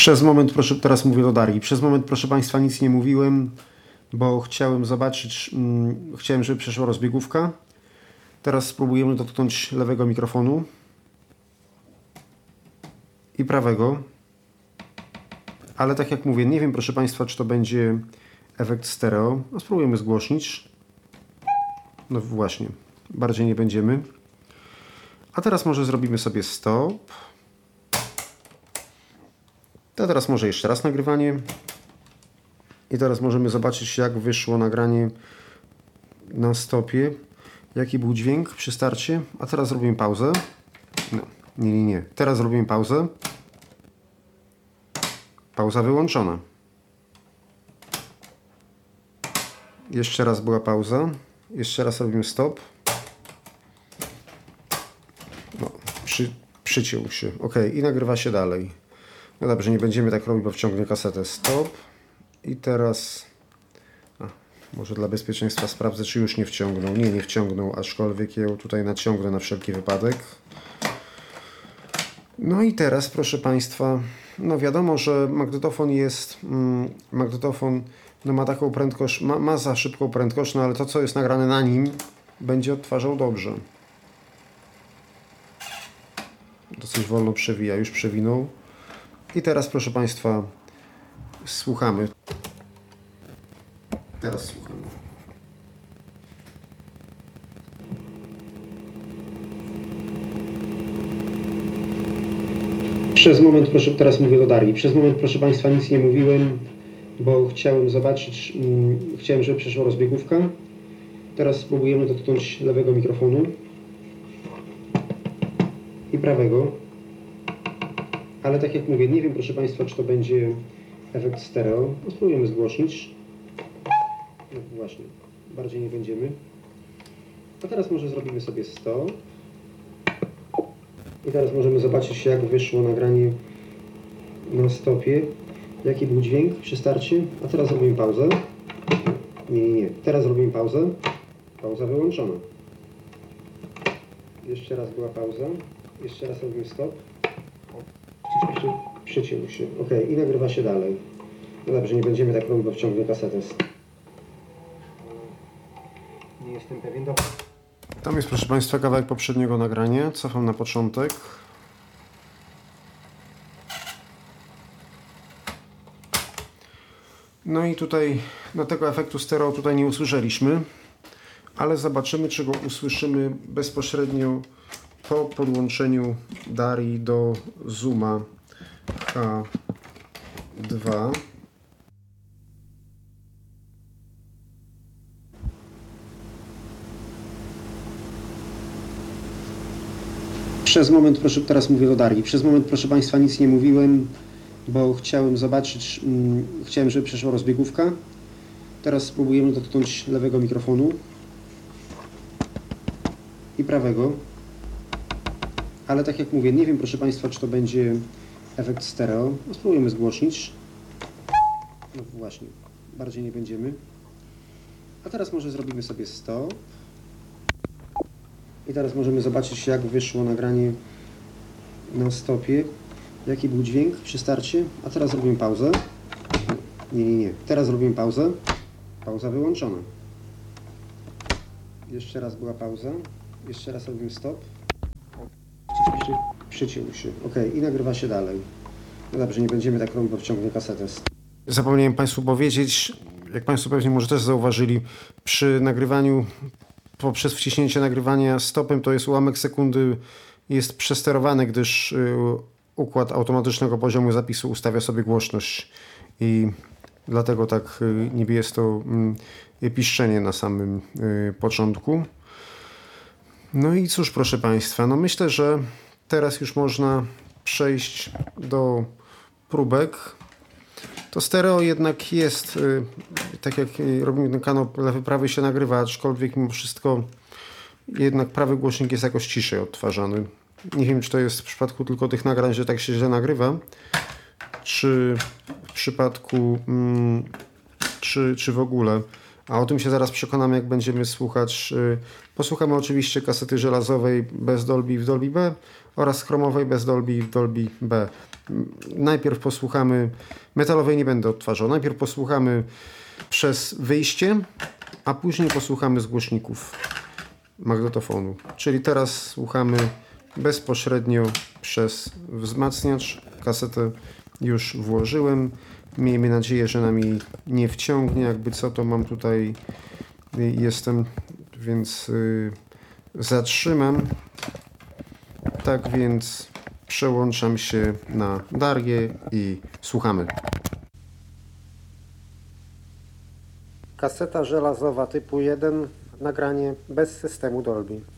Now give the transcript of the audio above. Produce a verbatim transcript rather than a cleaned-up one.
Przez moment, proszę, teraz mówię do Darii. Przez moment, proszę Państwa, nic nie mówiłem, bo chciałem zobaczyć, mm, chciałem, żeby przeszła rozbiegówka. Teraz spróbujemy dotknąć lewego mikrofonu i prawego. Ale tak jak mówię, nie wiem, proszę Państwa, czy to będzie efekt stereo. No, spróbujemy zgłośnić. No właśnie, bardziej nie będziemy. A teraz może zrobimy sobie stop. To teraz może jeszcze raz nagrywanie. I teraz możemy zobaczyć, jak wyszło nagranie na stopie. Jaki był dźwięk przy starcie. A teraz zrobimy pauzę. No, nie, nie, nie. Teraz zrobimy pauzę. Pauza wyłączona. Jeszcze raz była pauza. Jeszcze raz robimy stop. No, przy, przyciął się. Ok, i nagrywa się dalej. No dobrze, nie będziemy tak robić, bo wciągnie kasetę. Stop. I teraz... A, może dla bezpieczeństwa sprawdzę, czy już nie wciągnął. Nie, nie wciągnął, aczkolwiek ją tutaj naciągnę na wszelki wypadek. No i teraz, proszę Państwa, no wiadomo, że magnetofon jest... Mm, magnetofon no ma taką prędkość, ma, ma za szybką prędkość, no ale to, co jest nagrane na nim, będzie odtwarzał dobrze. Dosyć wolno przewija, już przewinął. I teraz, proszę Państwa, słuchamy. Teraz słuchamy. Przez moment, proszę, teraz mówię do Darii. Przez moment, proszę Państwa, nic nie mówiłem, bo chciałem zobaczyć, mm, chciałem, żeby przeszła rozbiegówka. Teraz spróbujemy dotknąć lewego mikrofonu i prawego. Ale tak jak mówię, nie wiem, proszę Państwa, czy to będzie efekt stereo. No, spróbujemy zgłośnić. No właśnie, bardziej nie będziemy. A teraz może zrobimy sobie stop. I teraz możemy zobaczyć, jak wyszło nagranie na stopie. Jaki był dźwięk przy starcie. A teraz robimy pauzę. Nie, nie, nie. Teraz robimy pauzę. Pauza wyłączona. Jeszcze raz była pauza. Jeszcze raz robimy stop. Przy, przyciął się. Ok, i nagrywa się dalej. No dobrze, nie będziemy tak robić, bo wciągnie kasetę. Nie jestem pewien. Dobra. Tam jest, proszę Państwa, kawałek poprzedniego nagrania. Cofam na początek. No i tutaj, no tego efektu stereo tutaj nie usłyszeliśmy, ale zobaczymy, czy go usłyszymy bezpośrednio po podłączeniu Darii do Zooma H dwa. Przez moment, proszę, teraz mówię do Darii. Przez moment, proszę Państwa, nic nie mówiłem, bo chciałem zobaczyć, mm, chciałem, żeby przeszła rozbiegówka. Teraz spróbujemy dotknąć lewego mikrofonu i prawego. Ale tak jak mówię, nie wiem, proszę Państwa, czy to będzie efekt stereo. No, spróbujemy zgłośnić. No właśnie, bardziej nie będziemy. A teraz może zrobimy sobie stop. I teraz możemy zobaczyć, jak wyszło nagranie na stopie. Jaki był dźwięk przy starcie. A teraz robimy pauzę. Nie, nie, nie. Teraz robimy pauzę. Pauza wyłączona. Jeszcze raz była pauza. Jeszcze raz robimy stop. Przy, przyciął się. Ok, i nagrywa się dalej. No dobrze, nie będziemy tak robić, bo wciągnie kasetę. Zapomniałem Państwu powiedzieć, jak Państwo pewnie może też zauważyli, przy nagrywaniu, poprzez wciśnięcie nagrywania stopem, to jest ułamek sekundy, jest przesterowany, gdyż y, układ automatycznego poziomu zapisu ustawia sobie głośność i dlatego tak y, niby jest to y, piszczenie na samym y, początku. No i cóż, proszę Państwa, no myślę, że teraz już można przejść do próbek. To stereo jednak jest, tak jak robimy ten kanał, lewy, prawy się nagrywa, aczkolwiek mimo wszystko jednak prawy głośnik jest jakoś ciszej odtwarzany. Nie wiem, czy to jest w przypadku tylko tych nagrań, że tak się źle nagrywa, czy w przypadku, mm, czy, czy w ogóle. A o tym się zaraz przekonamy, jak będziemy słuchać. Posłuchamy oczywiście kasety żelazowej bez Dolby w Dolby B oraz chromowej bez Dolby w Dolby B. Najpierw posłuchamy, metalowej nie będę odtwarzał, najpierw posłuchamy przez wyjście, a później posłuchamy z głośników magnetofonu. Czyli teraz słuchamy bezpośrednio przez wzmacniacz. Kasetę już włożyłem. Miejmy nadzieję, że nam jej nie wciągnie. Jakby co, to mam tutaj, jestem, więc yy, zatrzymam. Tak więc przełączam się na Darię i słuchamy. Kaseta żelazowa typu jeden, nagranie bez systemu Dolby.